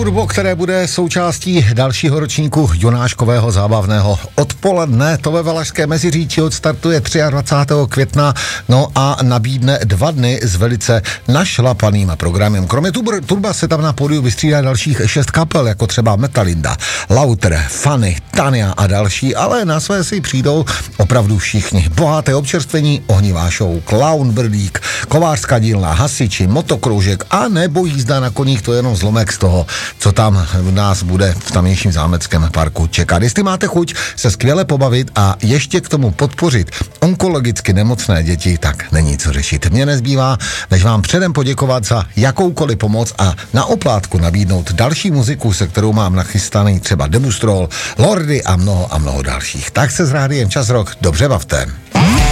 Turbo, které bude součástí dalšího ročníku Jonáškového zábavného odpoledne. To ve Valašské Meziříčí odstartuje 23. května, no a nabídne 2 dny s velice našlapaným programem. Kromě Turba se tam na pódiu vystřídá dalších 6 kapel, jako třeba Metalinda, Lauter, Fanny, Tania a další, ale na své si přijdou opravdu všichni. Bohaté občerstvení, ohnivá show, Klaun Brdík, kovářská dílna, hasiči, motokroužek a nebo jízda na koních, to je jenom zlomek z toho, co tam v nás bude v tamnějším zámeckém parku čekat. Jestli máte chuť se skvěle pobavit a ještě k tomu podpořit onkologicky nemocné děti, tak není co řešit. Mně nezbývá, než vám předem poděkovat za jakoukoliv pomoc a na oplátku nabídnout další muziku, se kterou mám nachystaný třeba Debustrol, Lordy a mnoho dalších. Tak se s rádiem Čas Rock dobře bavte.